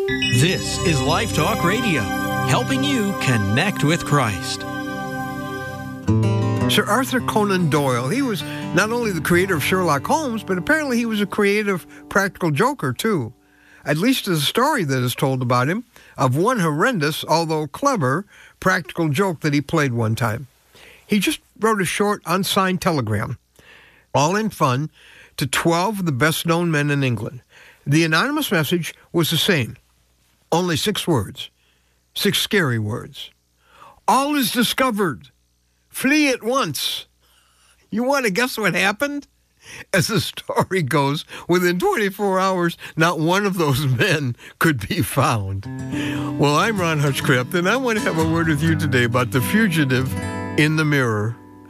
This is Life Talk Radio, helping you connect with Christ. Sir Arthur Conan Doyle, he was not only the creator of Sherlock Holmes, but apparently he was a creative practical joker, too. At least there's a story that is told about him of one horrendous, although clever, practical joke that he played one time. He just wrote a short, unsigned telegram, all in fun, to 12 of the best-known men in England. The anonymous message was the same. Only 6 words. 6 scary words. All is discovered. Flee at once. You want to guess what happened? As the story goes, within 24 hours, not one of those men could be found. Well, I'm Ron Hutchcraft, and I want to have a word with you today about the fugitive in the mirror.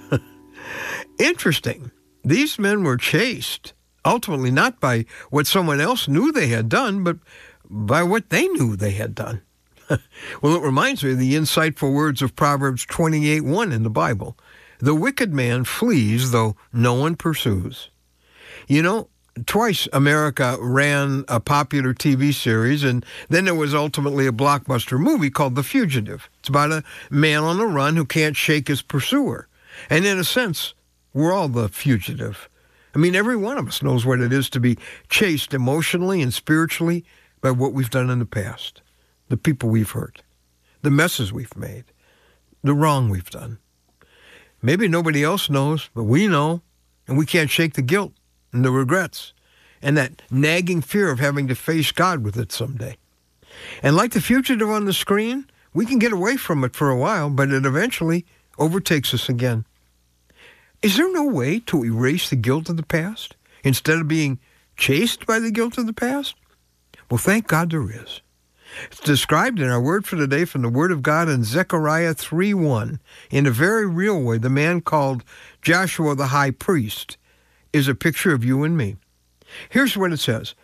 Interesting. These men were chased, ultimately not by what someone else knew they had done, but by what they knew they had done. Well, it reminds me of the insightful words of Proverbs 28:1 in the Bible. The wicked man flees, though no one pursues. You know, twice America ran a popular TV series, and then there was ultimately a blockbuster movie called The Fugitive. It's about a man on the run who can't shake his pursuer. And in a sense, we're all the fugitive. I mean, every one of us knows what it is to be chased emotionally and spiritually by what we've done in the past, the people we've hurt, the messes we've made, the wrong we've done. Maybe nobody else knows, but we know, and we can't shake the guilt and the regrets and that nagging fear of having to face God with it someday. And like the fugitive on the screen, we can get away from it for a while, but it eventually overtakes us again. Is there no way to erase the guilt of the past instead of being chased by the guilt of the past? Well, thank God there is. It's described in our word for today from the Word of God in Zechariah 3:1. In a very real way, the man called Joshua the high priest is a picture of you and me. Here's what it says.